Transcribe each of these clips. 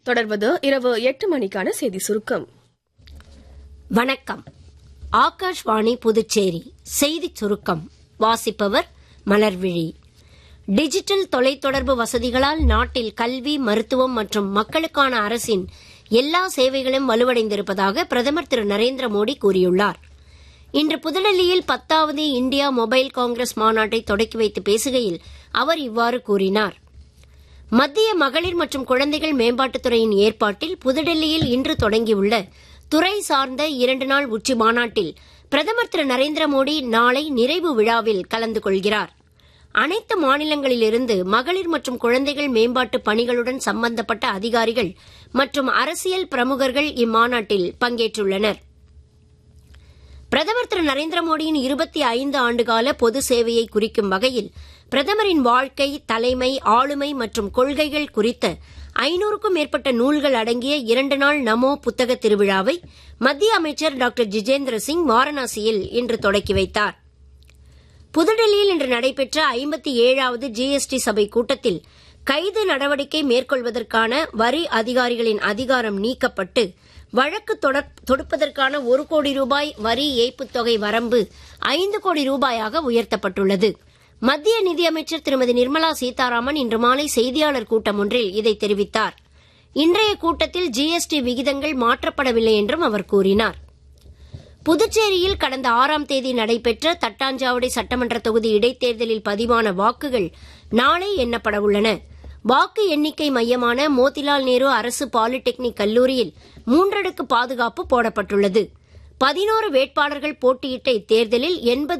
தொடர்வது இரவு 8 மணிக்கான செய்தி சுருக்கம். வணக்கம். ஆகாஷ்வாணி புதுச்சேரி செய்திச் சுருக்கம் வாசிப்பவர் மலர்விழி. டிஜிட்டல் தொலைத்தொடர்பு வசதிகளால் நாட்டில் கல்வி, மருத்துவம் மற்றும் மக்களுக்கான அரசின் எல்லா சேவைகளும் வலுவடைந்திருப்பதாக பிரதமர் திரு நரேந்திர மோடி கூறியுள்ளார். இன்று புதுடெல்லியில் 10வது இந்தியா மொபைல் காங்கிரஸ் மாநாட்டை தொடக்கி வைத்து பேசுகையில் அவர் இவ்வாறு கூறினார். மத்திய மகளிர் மற்றும் குழந்தைகள் மேம்பாட்டுத்துறையின் ஏற்பாட்டில் புதுடெல்லியில் இன்று தொடங்கியுள்ள துறை சார்ந்த 2 நாள் உச்சி மாநாட்டில் பிரதமர் திரு நரேந்திர மோடி நாளை நிறைவு விழாவில் கலந்து கொள்கிறார். அனைத்து மாநிலங்களிலிருந்து மகளிர் மற்றும் குழந்தைகள் மேம்பாட்டு பணிகளுடன் சம்பந்தப்பட்ட அதிகாரிகள் மற்றும் அரசியல் பிரமுகர்கள் இம்மாநாட்டில் பங்கேற்றுள்ளனர். பிரதமர் திரு நரேந்திர மோடியின் 25 ஆண்டுகால பொது சேவையை குறிக்கும் வகையில் பிரதமரின் வாழ்க்கை, தலைமை, ஆளுமை மற்றும் கொள்கைகள் குறித்த 500க்கும் மேற்பட்ட நூல்கள் அடங்கிய 2 நாள் நமோ புத்தக திருவிழாவை மத்திய அமைச்சர் டாக்டர் ஜிதேந்திர சிங் வாரணாசியில் இன்று தொடக்கி வைத்தார். புதுடெல்லியில் இன்று நடைபெற்ற 57வது ஜிஎஸ்டி சபை கூட்டத்தில் கைது நடவடிக்கை மேற்கொள்வதற்கான வரி அதிகாரிகளின் அதிகாரம் நீக்கப்பட்டு வழக்கு தொடுப்பதற்கான 1 கோடி ரூபாய் வரி ஏய்ப்புத் தொகை வரம்பு 5 கோடி ரூபாயாக உயர்த்தப்பட்டுள்ளது. மத்திய நிதியமைச்சர் திருமதி நிர்மலா சீதாராமன் இன்று மாலை செய்தியாளர் கூட்டம் ஒன்றில் இதை தெரிவித்தார். இன்றைய கூட்டத்தில் ஜிஎஸ்டி விகிதங்கள் மாற்றப்படவில்லை என்றும் அவர் கூறினார். புதுச்சேரியில் கடந்த 6ஆம் தேதி நடைபெற்ற தட்டாஞ்சாவடி சட்டமன்ற தொகுதி இடைத்தேர்தலில் பதிவான வாக்குகள் நாளை எண்ணப்பட உள்ளன. வாக்கு எண்ணிக்கை மையமான மோதிலால் நேரு அரசு பாலிடெக்னிக் கல்லூரியில் 3 அடுக்கு பாதுகாப்பு போடப்பட்டுள்ளது. 11 வேட்பாளர்கள் போட்டியிட்ட இத்தேர்தலில்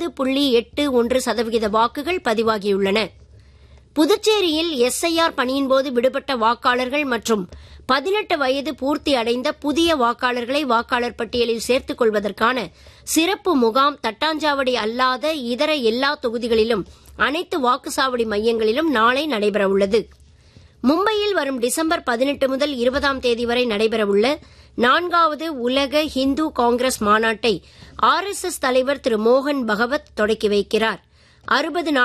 80.81% வாக்குகள் பதிவாகியுள்ளன. புதுச்சேரியில் எஸ்ஐஆர் பணியின்போது விடுபட்ட வாக்காளர்கள் மற்றும் 18 வயது பூர்த்தி அடைந்த புதிய வாக்காளர்களை வாக்காளர் பட்டியலில் சேர்த்துக் கொள்வதற்கான சிறப்பு முகாம் தட்டாஞ்சாவடி அல்லாத இதர எல்லா தொகுதிகளிலும் அனைத்து வாக்குச்சாவடி மையங்களிலும் நாளை நடைபெறவுள்ளது. மும்பையில் வரும் டிசம்பர் 18 முதல் 20ஆம் தேதி வரை நடைபெறவுள்ள 4வது உலக ஹிந்து காங்கிரஸ் மாநாட்டை RSS தலைவர் திரு மோகன் பகவத் தொடக்கி வைக்கிறார். 60